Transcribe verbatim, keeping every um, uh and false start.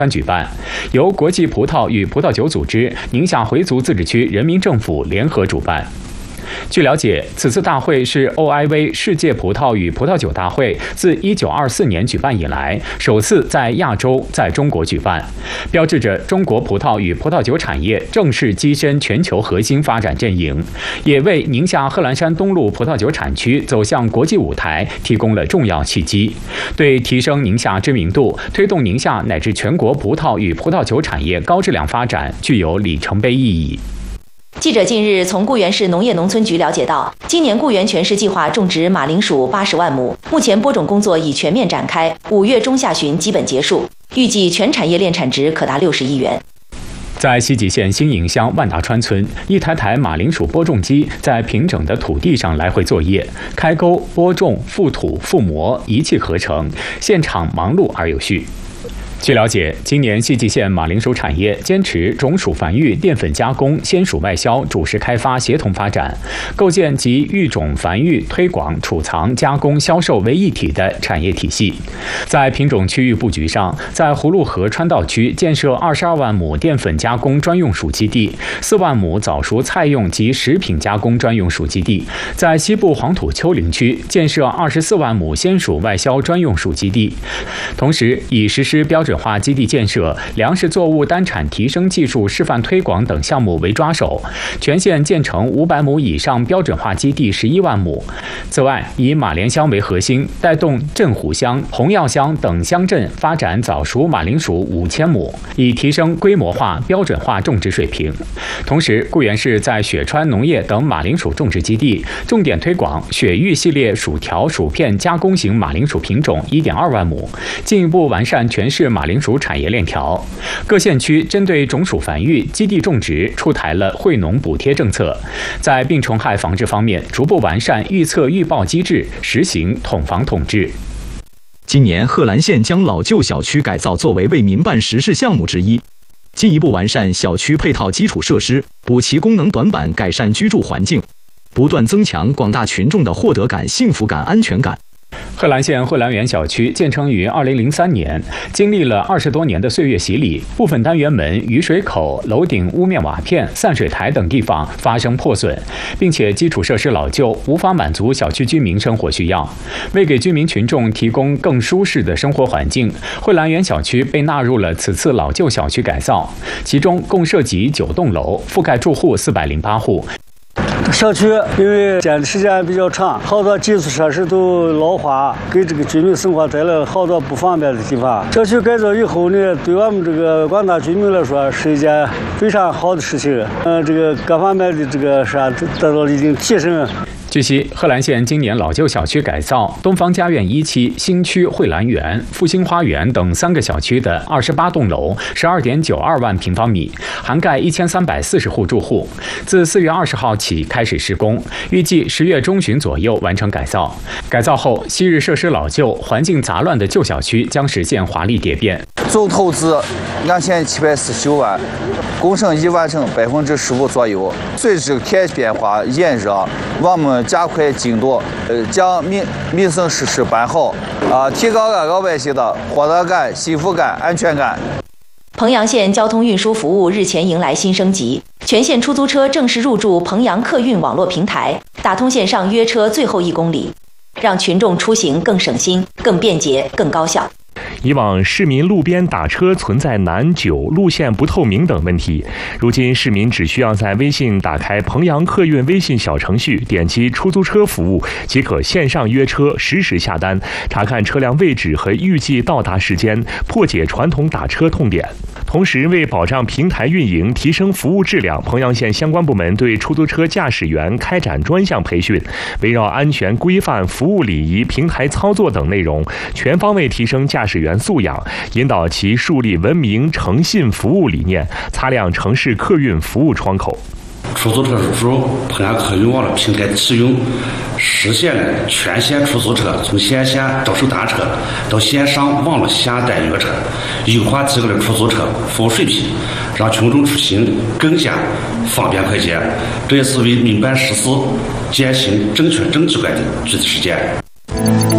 举办，由国际葡萄与葡萄酒组织、宁夏回族自治区人民政府联合主办。据了解，此次大会是 O I V 世界葡萄与葡萄酒大会自一九二四年举办以来首次在亚洲在中国举办，标志着中国葡萄与葡萄酒产业正式跻身全球核心发展阵营，也为宁夏贺兰山东路葡萄酒产区走向国际舞台提供了重要契机，对提升宁夏知名度、推动宁夏乃至全国葡萄与葡萄酒产业高质量发展具有里程碑意义。 记者近日从固原市农业农村局了解到，今年固原全市计划种植马铃薯八十万亩，目前播种工作已全面展开，五月中下旬基本结束，预计全产业链产值可达六十亿元。 在西吉县新营乡万达川村，一台台马铃薯播种机在平整的土地上来回作业，开沟、播种、覆土、覆膜，一气呵成，现场忙碌而有序。据了解，今年西吉县马铃薯产业坚持种薯繁育、淀粉加工、鲜薯外销、主食开发协同发展，构建集育种、繁育、推广、储藏、加工、销售为一体的产业体系。在品种区域布局上，在葫芦河川道区建设二十二万亩淀粉加工专用薯基地，四万亩早熟菜用及食品加工专用薯基地；在西部黄土丘陵区建设二十四万亩鲜薯外销专用薯基地，同时以实施标准准化基地建设、粮食作物单产提升技术示范推广等项目为抓手，全县建成五百亩以上标准化基地十一万亩。此外，以马连乡为核心，带动镇湖乡、红药乡等乡镇发展早熟马铃薯五千亩，以提升规模化、标准化种植水平。同时，固原市在雪川农业等马铃薯种植基地重点推广雪域系列薯条、薯片加工型马铃薯品种一点二万亩，进一步完善全市马铃薯产业链条。各县区针对种薯繁育、基地种植出台了惠农补贴政策，在病虫害防治方面逐步完善预测预报机制，实行统防统治。 今年贺兰县将老旧小区改造作为为民办实事项目之一，进一步完善小区配套基础设施，补齐功能短板，改善居住环境，不断增强广大群众的获得感、幸福感、安全感。 贺兰县惠兰园小区建成于二零零三年，经历了二十多年的岁月洗礼，部分单元门、雨水口、楼顶屋面瓦片、散水台等地方发生破损，并且基础设施老旧，无法满足小区居民生活需要。为给居民群众提供更舒适的生活环境，惠兰园小区被纳入了此次老旧小区改造，其中共涉及九栋楼，覆盖住户四百零八户。 小区因为建的时间比较长，好多基础设施都老化，给这个居民生活带来了好多不方便的地方。小区改造以后呢，对我们这个广大居民来说是一件非常好的事情。嗯，这个各方面的这个啥得到了一定提升。 据悉，贺兰县今年老旧小区改造东方家苑一期、新区惠兰园、复兴花园等三个小区的二十八栋楼，十二点九二万平方米，涵盖一千三百四十户住户。自四月二十号起开始施工，预计十月中旬左右完成改造。改造后，昔日设施老旧、环境杂乱的旧小区将实现华丽蝶变。 总投资两千七百四十九万，工程已完成百分之十五左右。随着天气变化炎热，我们加快进度，呃，将民民生实事办好，啊、呃，提高俺老百姓的获得感、幸福感、安全感。 彭阳县交通运输服务日前迎来新升级，全县出租车正式入驻彭阳客运网络平台，打通线上约车最后一公里，让群众出行更省心、更便捷、更高效。 以往市民路边打车存在难、久、路线不透明等问题，如今市民只需要在微信打开彭阳客运微信小程序，点击出租车服务，即可线上约车、实时下单、查看车辆位置和预计到达时间，破解传统打车痛点。同时，为保障平台运营、提升服务质量，彭阳县相关部门对出租车驾驶员开展专项培训，围绕安全规范、服务礼仪、平台操作等内容，全方位提升驾驶员素养，引导其树立文明诚信服务理念，擦亮城市客运服务窗口。 出租车入驻彭阳客运网络平台启用，实现了全县出租车从线下招收单车到线上网络下单约车，优化提高了出租车服务水平，让群众出行更加方便快捷。这也是为民办实事、践行正确政绩观的具体实践。